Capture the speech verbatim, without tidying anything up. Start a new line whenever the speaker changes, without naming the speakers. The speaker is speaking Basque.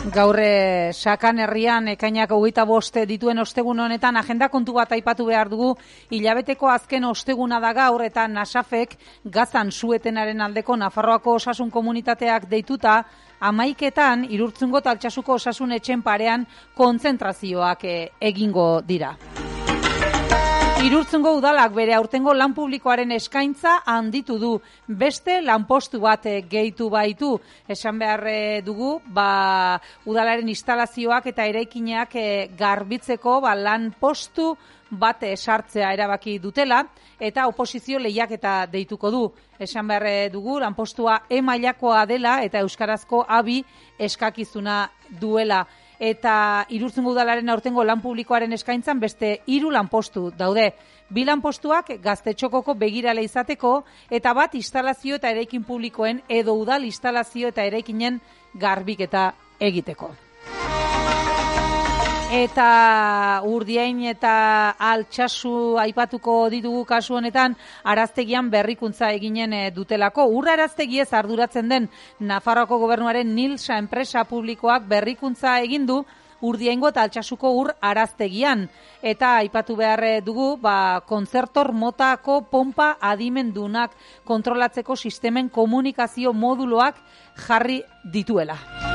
Gaur Sakan herrian ekainak hogeita bost dituen ostegun honetan agenda kontu bat aipatu behar dugu. Hilabeteko azken osteguna da gaur eta Nasafek Gazan suetenaren aldeko Nafarroako osasun komunitateak deituta hamaiketan Irurtzungo eta Altsasuko osasun etxen parean kontzentrazioak egingo dira. Irurtzungo udalak bere aurtengo lan publikoaren eskaintza handitu du. Beste lanpostu bat gehitu baitu. Esan behar dugu, ba, udalaren instalazioak eta eraikinak garbitzeko ba, lanpostu bat sartzea erabaki dutela eta oposizio lehiaketa deituko du. Esan behar dugu, lanpostua E mailakoa dela eta euskarazko abi eskakizuna duela. Eta Irurtzungo udalaren aurtengo lan publikoaren eskaintzan beste hiru lanpostu daude. Bi lanpostuak gaztetxokoko begirale izateko eta bat instalazio eta eraikin publikoen edo udal instalazio eta eraikinen garbiketa egiteko. Eta Urdiain eta Altsasu aipatuko ditugu kasu honetan araztegian berrikuntza eginen dutelako. Ur araztegiez arduratzen den Nafarroako gobernuaren Nilsa enpresa publikoak berrikuntza egin du Urdiaingo eta Altsasuko ur araztegian. Eta aipatu behar dugu, ba, kontzertor motako pompa adimendunak kontrolatzeko sistemen komunikazio moduloak jarri dituela.